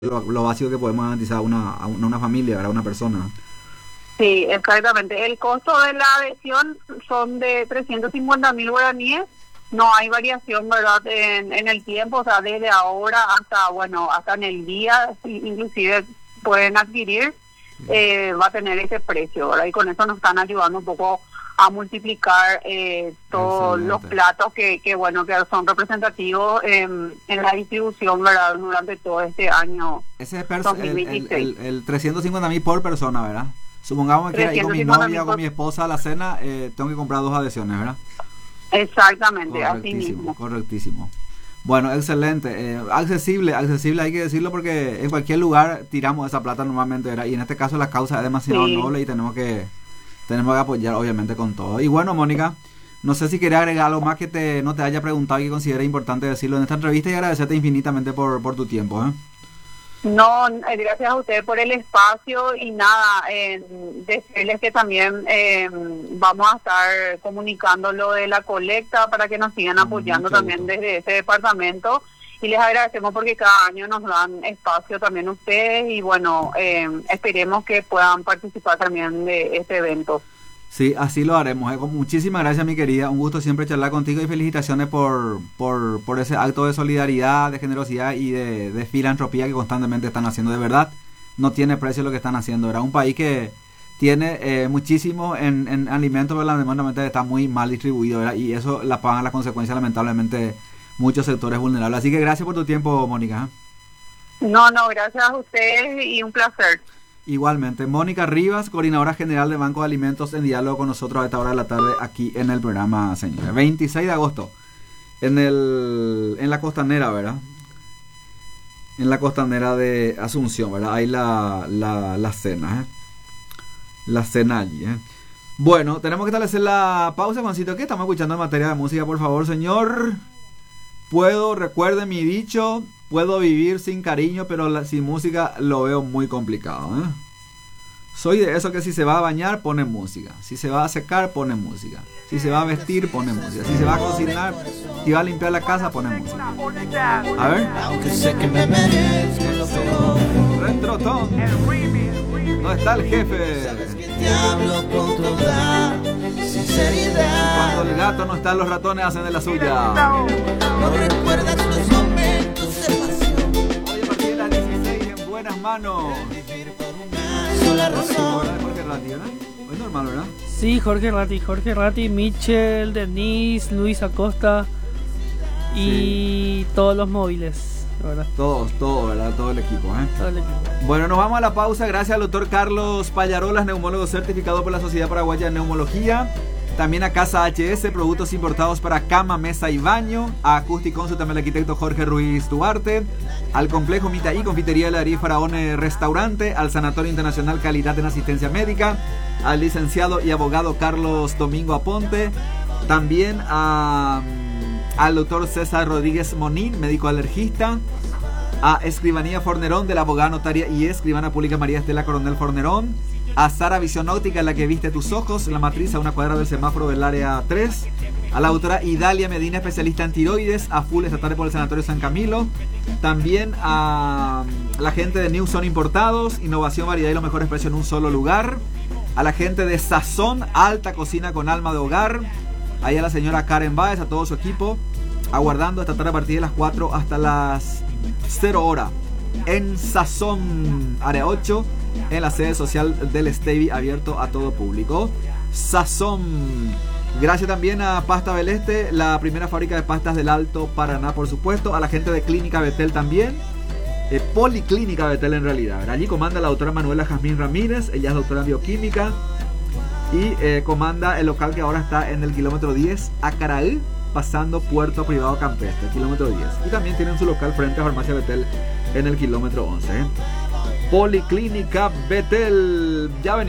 lo básico que podemos garantizar a una familia, a una persona. Sí, exactamente. El costo de la adhesión son de 350.000 guaraníes. No hay variación, ¿verdad? En el tiempo, o sea, desde ahora hasta en el día, inclusive pueden adquirir, va a tener ese precio, ¿verdad? Y con eso nos están ayudando un poco a multiplicar todos los platos que son representativos en la distribución, ¿verdad? Durante todo este año. Ese es 2026. el 350.000 por persona, ¿verdad? Supongamos que ir con mi novia, con mi esposa a la cena, tengo que comprar 2 adhesiones, ¿verdad? Exactamente, así mismo. Correctísimo. Bueno, excelente. Accesible, hay que decirlo, porque en cualquier lugar tiramos esa plata normalmente, ¿verdad? Y en este caso la causa es demasiado noble y tenemos que apoyar, obviamente, con todo. Y bueno, Mónica, no sé si quieres agregar algo más que no te haya preguntado y que considere importante decirlo en esta entrevista, y agradecerte infinitamente por tu tiempo, ¿eh? No, gracias a usted por el espacio y nada, decirles que también vamos a estar comunicando lo de la colecta para que nos sigan apoyando también desde ese departamento, y les agradecemos porque cada año nos dan espacio también ustedes y bueno, esperemos que puedan participar también de este evento. Sí, así lo haremos. Muchísimas gracias, mi querida. Un gusto siempre charlar contigo y felicitaciones por ese acto de solidaridad, de generosidad y de filantropía que constantemente están haciendo. De verdad, no tiene precio lo que están haciendo. Era un país que tiene muchísimo en alimentos, pero lamentablemente está muy mal distribuido, ¿verdad? Y eso la pagan las consecuencias, lamentablemente, muchos sectores vulnerables. Así que gracias por tu tiempo, Mónica. No, gracias a ustedes y un placer. Igualmente, Mónica Rivas, coordinadora general de Banco de Alimentos, en diálogo con nosotros a esta hora de la tarde aquí en el programa, señores. 26 de agosto, en la costanera, ¿verdad? En la costanera de Asunción, ¿verdad? Hay la cena, ¿eh? La cena allí, ¿eh? Bueno, tenemos que establecer la pausa, Juancito. ¿Qué estamos escuchando en materia de música, por favor, señor? Recuerde mi dicho, puedo vivir sin cariño, pero sin música lo veo muy complicado, ¿eh? Soy de eso que si se va a bañar, pone música. Si se va a secar, pone música. Si se va a vestir, pone música. Si se va a cocinar, si va a limpiar la casa, pone música. A ver. Aunque sé que me merezco lo peor. Retrotón. ¿Dónde está el jefe? Te hablo con toda sinceridad. Cuando el gato no está, los ratones hacen de la suya. No recuerdas los momentos de pasión. Hoy a partir de las 16 en buenas manos. Sola razón. Jorge Ratti, ¿verdad? Hoy normal, ¿verdad? Sí, Jorge Ratti, Michel, Denise, Luis Acosta y todos los móviles, ¿verdad? Todo, ¿verdad? Todo el equipo, ¿eh? Todo el equipo. Bueno, nos vamos a la pausa. Gracias al doctor Carlos Pallarolas, neumólogo certificado por la Sociedad Paraguaya de Neumología. También a Casa HS, productos importados para cama, mesa y baño. A Acústicon, también el arquitecto Jorge Ruiz Duarte. Al Complejo Mitaí, Confitería de la Heladería Faraón Restaurante. Al Sanatorio Internacional Calidad en Asistencia Médica. Al licenciado y abogado Carlos Domingo Aponte. También al doctor César Rodríguez Monín, médico alergista. A Escribanía Fornerón, de la abogada notaria y escribana pública María Estela Coronel Fornerón. A Sara Visión Óptica, en la que viste tus ojos, la matriz a una cuadra del semáforo del área 3. A la doctora Idalia Medina, especialista en tiroides, a full esta tarde por el Sanatorio San Camilo. También a la gente de New Son Importados, innovación, variedad y los mejores precios en un solo lugar. A la gente de Sazón, alta cocina con alma de hogar. Ahí a la señora Karen Báez, a todo su equipo, aguardando esta tarde a partir de las 4 hasta las 0 horas en Sazón, área 8, en la sede social del Stevie, abierto a todo público. Sazón. Gracias también a Pasta Beleste, la primera fábrica de pastas del Alto Paraná, por supuesto. A la gente de Clínica Betel también. Policlínica Betel, en realidad. Allí comanda la doctora Manuela Jazmín Ramírez, ella es doctora en bioquímica. Y comanda el local que ahora está en el kilómetro 10, Acaraí, pasando Puerto Privado Campestre, kilómetro 10. Y también tienen su local frente a Farmacia Betel en el kilómetro 11. Policlínica Betel. Ya venimos.